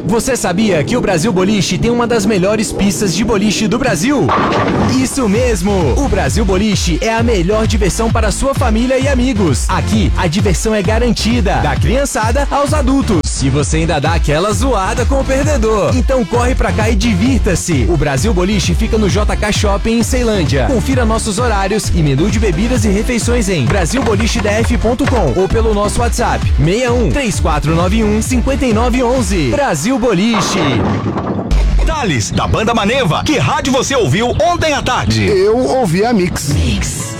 Você sabia que o Brasil Boliche tem uma das melhores pistas de boliche do Brasil? Isso mesmo! O Brasil Boliche é a melhor diversão para sua família e amigos. Aqui, a diversão é garantida, da criançada aos adultos. Se você ainda dá aquela zoada com o perdedor, então corre pra cá e divirta-se. O Brasil Boliche fica no JK Shopping em Ceilândia. Confira nossos horários e menu de bebidas e refeições em brasilbolichdf.com ou pelo nosso WhatsApp 61 3491 5911. Brasil Boliche. Thales, da banda Maneva, que rádio você ouviu ontem à tarde? Eu ouvi a Mix.